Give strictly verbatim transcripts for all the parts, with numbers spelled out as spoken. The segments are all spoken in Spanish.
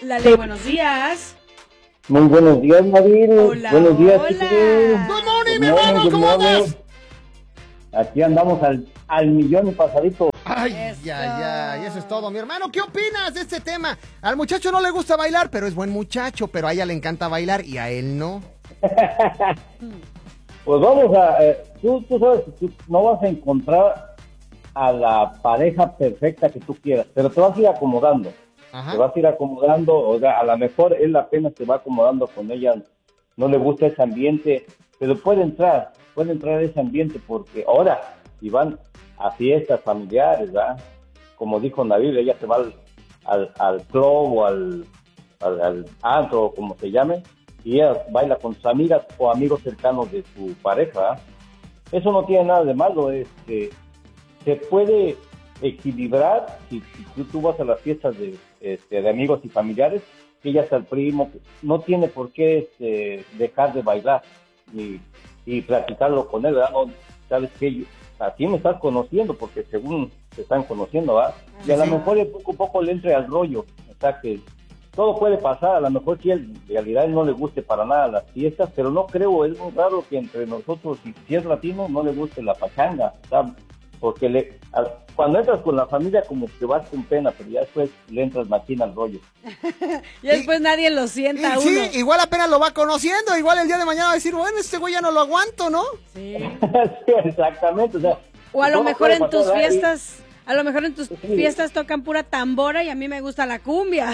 Lale, buenos días. Muy buenos días, Nabil. Hola, buenos días, hola. Chiquilín. Good morning, Good mi hermano, morning, good ¿cómo morning. andas? Aquí andamos al, al millón y pasadito. Ay, Eso. ya, ya, y eso es todo, mi hermano. ¿Qué opinas de este tema? Al muchacho no le gusta bailar, pero es buen muchacho, pero a ella le encanta bailar y a él no. Pues vamos a... eh, tú, tú sabes que tú no vas a encontrar a la pareja perfecta que tú quieras, pero te vas a ir acomodando. Ajá. Te vas a ir acomodando, o sea, a lo mejor él apenas se va acomodando con ella, no le gusta ese ambiente, pero puede entrar, puede entrar a ese ambiente porque ahora, si van a fiestas familiares, ¿verdad? Como dijo Nabil, ella se va al, al, al club o al, al, al antro, o como se llame, y ella baila con sus amigas o amigos cercanos de su pareja, ¿verdad? Eso no tiene nada de malo, este, se puede equilibrar si, si tú, tú vas a las fiestas de, este, de amigos y familiares, que ella está el primo, no tiene por qué este, dejar de bailar y, y platicarlo con él, ¿verdad? No, sabes que así me estás conociendo porque según te están conociendo, ¿verdad? Y a Sí. lo mejor poco a poco le entre al rollo, o sea que todo puede pasar, a lo mejor si él, en realidad no le guste para nada las fiestas, pero no creo, es muy raro que entre nosotros, si, si es latino, no le guste la pachanga, ¿sabes? Porque le, a, cuando entras con la familia como que vas con pena, pero ya después le entras machina al rollo. Y después Y- nadie lo Y sienta a uno. sí, igual apenas lo va conociendo, igual el día de mañana va a decir, bueno, este güey ya no lo aguanto, ¿no? Sí. Sí, exactamente, o sea... O a lo todo mejor puede en pasar, tus ¿verdad? Y- fiestas, a lo mejor en tus Sí. fiestas tocan pura tambora y a mí me gusta la cumbia.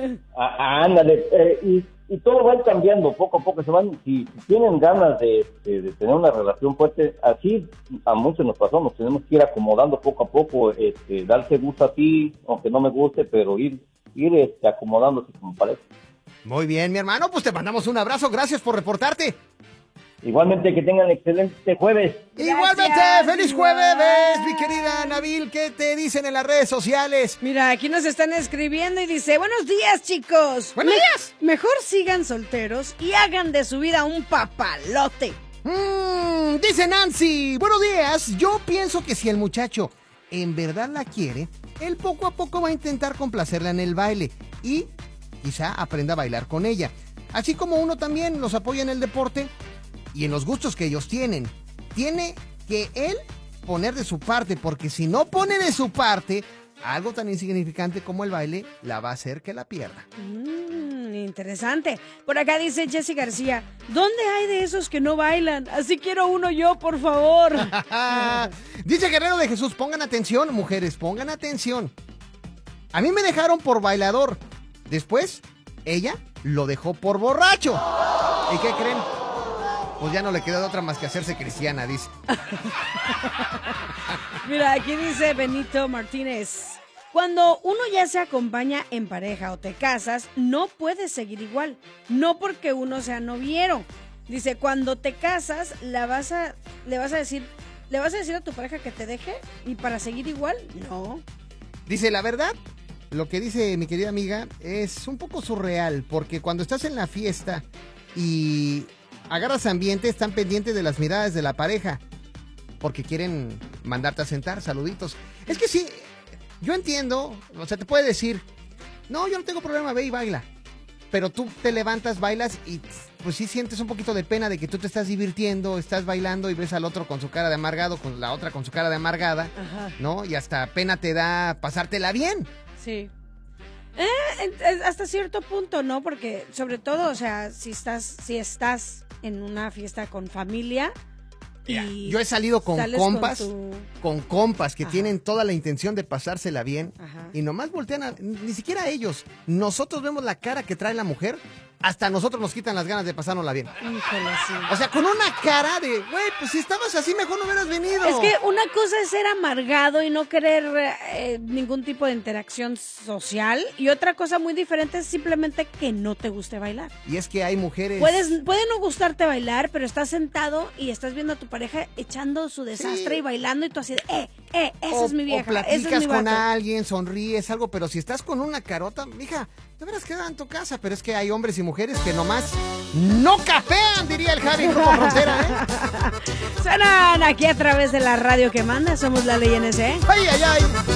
Ah, ándale, eh, y, y todo va a ir cambiando poco a poco, se van, si, si tienen ganas de, de, de tener una relación fuerte, así a muchos nos pasó, nos tenemos que ir acomodando poco a poco, este, darse gusto a ti, aunque no me guste, pero ir, ir este, acomodándose como parece. Muy bien, mi hermano, pues te mandamos un abrazo, gracias por reportarte. Igualmente que tengan excelente jueves. Igualmente, feliz igual. jueves, mi querida Nabil, ¿qué te dicen en las redes sociales? Mira, aquí nos están escribiendo y dice, buenos días, chicos. ¡Buenos días! Mejor sigan solteros y hagan de su vida un papalote. Mm, dice Nancy, buenos días, yo pienso que si el muchacho en verdad la quiere, él poco a poco va a intentar complacerla en el baile y quizá aprenda a bailar con ella. Así como uno también los apoya en el deporte y en los gustos que ellos tienen. Tiene que él poner de su parte, porque si no pone de su parte, algo tan insignificante como el baile la va a hacer que la pierda. Mm, interesante. Por acá dice Jessy García, ¿dónde hay de esos que no bailan? Así quiero uno yo, por favor. Dice Guerrero de Jesús, pongan atención, mujeres, pongan atención. A mí me dejaron por bailador. Después, ella lo dejó por borracho. ¿Y qué creen? Pues ya no le queda de otra más que hacerse cristiana, dice. Mira, aquí dice Benito Martínez. Cuando uno ya se acompaña en pareja o te casas, no puedes seguir igual. No porque uno sea noviero. Dice, cuando te casas, la vas a, le vas a decir, le vas a decir a tu pareja que te deje y para seguir igual, no. Dice, la verdad, lo que dice mi querida amiga es un poco surreal, porque cuando estás en la fiesta y agarras ambiente, están pendientes de las miradas de la pareja, porque quieren mandarte a sentar, saluditos. Es que sí, yo entiendo, o sea, te puede decir, no, yo no tengo problema, ve y baila. Pero tú te levantas, bailas y pues sí sientes un poquito de pena de que tú te estás divirtiendo, estás bailando y ves al otro con su cara de amargado, con la otra con su cara de amargada, Ajá. ¿no? Y hasta pena te da pasártela bien. Sí. Eh, en- hasta cierto punto, ¿no? Porque sobre todo, o sea, si estás, si estás en una fiesta con familia y Yo he salido con sales compas, con con, tu- compas que Ajá. tienen toda la intención de pasársela bien Ajá. y nomás voltean a, ni siquiera ellos. Nosotros vemos la cara que trae la mujer, hasta a nosotros nos quitan las ganas de pasárnosla bien. Híjole, sí. O sea, con una cara de, güey, pues si estabas así mejor no hubieras venido. Es que una cosa es ser amargado y no querer eh, ningún tipo de interacción social y otra cosa muy diferente es simplemente que no te guste bailar. Y es que hay mujeres... Puedes, puede no gustarte bailar, pero estás sentado y estás viendo a tu pareja echando su desastre Sí. y bailando y tú así de, eh, eh, esa o, es mi vieja, o ese es platicas mi con vato. alguien, sonríes, algo, pero si estás con una carota, mija, te verás quedar en tu casa, pero es que hay hombres y mujeres que nomás no cafean, diría el Javi Grupo Frontera, ¿eh? Suenan aquí a través de la radio que manda, somos la ley N S. ¡Ay, ay, ay!